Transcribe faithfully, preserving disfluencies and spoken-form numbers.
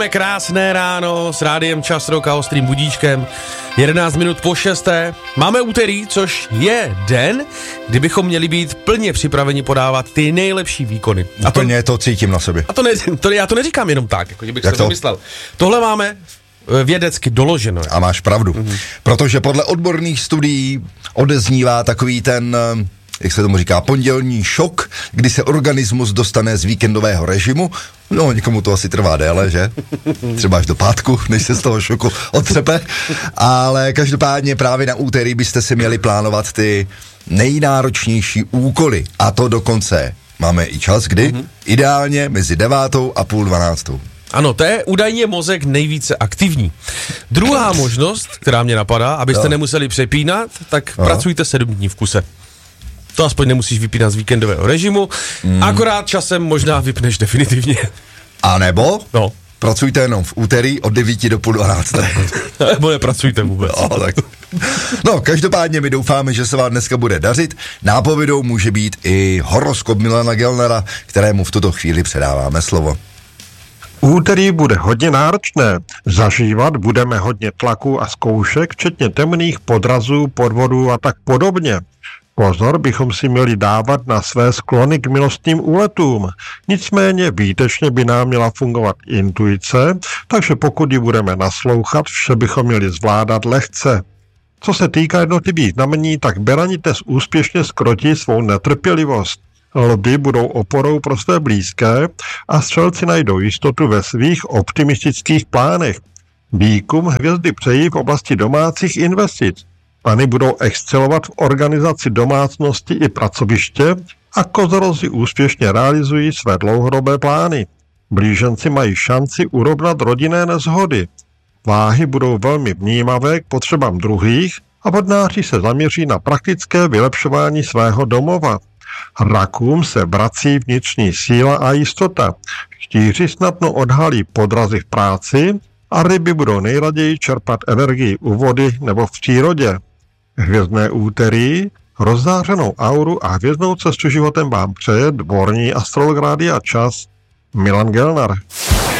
Krásné ráno s rádiem Čas Rock a ostrým budíčkem. jedenáct minut po šesté. Máme úterý, což je den, kdybychom měli být plně připraveni podávat ty nejlepší výkony. A to, plně to cítím na sobě. A to, ne, to já to neříkám jenom tak, jako že bych Jak se to? vymyslel. Tohle máme vědecky doloženo. A máš pravdu. Mhm. Protože podle odborných studií odeznívá takový ten, jak se tomu říká, pondělní šok, kdy se organismus dostane z víkendového režimu. No, někomu to asi trvá déle, že? Třeba až do pátku, než se z toho šoku otřepe. Ale každopádně právě na úterý byste si měli plánovat ty nejnáročnější úkoly. A to dokonce máme i čas, kdy? Mm-hmm. Ideálně mezi devátou a půl dvanáctou. Ano, to je údajně mozek nejvíce aktivní. Druhá možnost, která mě napadá, abyste no. nemuseli přepínat, tak no. pracujte sedm dní v kuse. To aspoň nemusíš vypínat z víkendového režimu, mm. akorát časem možná vypneš definitivně. A nebo? No. Pracujte jenom v úterý od devíti do půl dvanácté. Nebo nepracujte vůbec. No, tak. No, každopádně my doufáme, že se vám dneska bude dařit. Nápovědou může být i horoskop Milana Gelnera, kterému v tuto chvíli předáváme slovo. Úterý bude hodně náročné. Zažívat budeme hodně tlaku a zkoušek, včetně temných podrazů, podvodů a tak podobně. Pozor bychom si měli dávat na své sklony k milostným úletům. Nicméně výtečně by nám měla fungovat intuice, takže pokud ji budeme naslouchat, vše bychom měli zvládat lehce. Co se týká jednotlivých znamení, tak beranites úspěšně skrotí svou netrpělivost. Lvi budou oporou pro své blízké a střelci najdou jistotu ve svých optimistických plánech. Býkům hvězdy přejí v oblasti domácích investic. Pany budou excelovat v organizaci domácnosti i pracoviště a kozorozi úspěšně realizují své dlouhodobé plány. Blíženci mají šanci urovnat rodinné neshody. Váhy budou velmi vnímavé k potřebám druhých a vodnáři se zaměří na praktické vylepšování svého domova. Rakům se vrací vnitřní síla a jistota. Štíři snadno odhalí podrazy v práci a ryby budou nejraději čerpat energii u vody nebo v přírodě. Hvězdné úterý, rozzářenou auru a hvězdnou cestu životem vám přeje dvorní astrolog Rádia Čas Milan Gelnar.